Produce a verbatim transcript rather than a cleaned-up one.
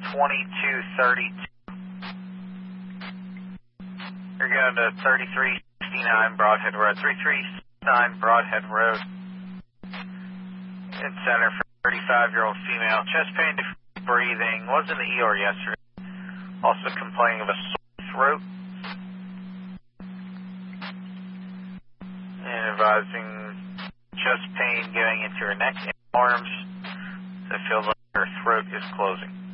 twenty-two thirty-two. You're going to thirty-three sixty-nine Broadhead Road. thirty-three sixty-nine Broadhead Road. In center for thirty-five-year-old female. Chest pain, difficult breathing. Was in the E R yesterday. Also complaining of a sore throat. And advising chest pain going into her neck and arms. It feels like her throat is closing.